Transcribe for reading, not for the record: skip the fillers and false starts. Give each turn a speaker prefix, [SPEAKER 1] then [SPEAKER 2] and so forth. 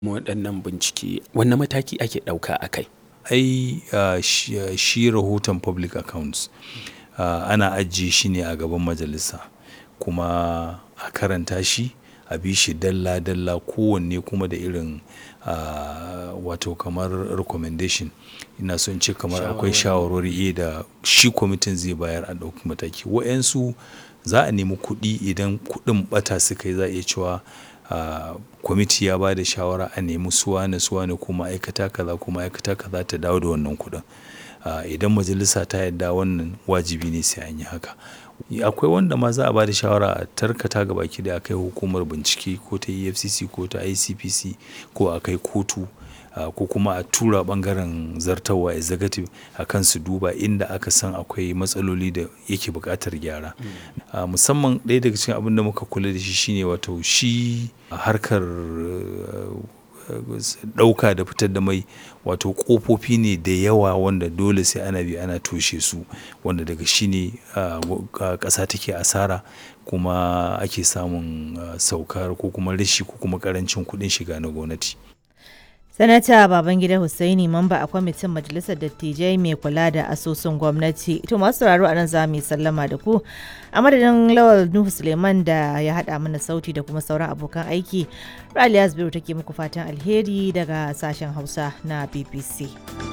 [SPEAKER 1] waɗannan bincike wanne mataki ake ɗauka a kai?
[SPEAKER 2] Shi rahoton public accounts ana ajiye shi ne a gaban majalisa kuma a karanta shi a bi shi dalla-dalla kowanne kuma da irin wato kamar recommendation ina son ce kamar akwai shawarwari da shi kwamitin zai bayar a ɗauki mataki wa'yansu za a nemi kuɗi idan kuɗin ɓata suka yi za a iya cewa kwamiti ya ba da shawara a nemi suwane ko ma'aikata kaza ta dawo da wannan kuɗin idan majalisa ta yarda wannan wajibi ne sai an yi haka akwai wanda ma za a ba da shawara a tarkata ga baki da akai hukumar bincike ko ta EFCC ko ta ICPC ko akai kotu ko kuma a tura bangaren zartarwa executive a kan su duba inda aka san akwai matsaloli da yake buƙatar gyara musamman ɗaya daga cikin abin da muka kula da shi shine wato shi harkar ɗauka da fitar da mai wato ƙofofi ne da yawa wanda dole sai ana bi ana toshe su wanda daga shi ne ƙasa take asara kuma ake samun saukar ko kuma rashi ko kuma ƙarancin kuɗin shiga na gwamnati.
[SPEAKER 3] Sanata Babangida Hussaini mamba a kwamitin Majalisar Dattijai mai kula da asusun gwamnati. To masu sauraro a nan za mu yi sallama da ku. A madadin Lawal Nuhu Suleiman da ya haɗa mana sauti da kuma sauran abokan aiki. Raliya Zubairu take muku fatan alheri daga sashen Hausa na BBC.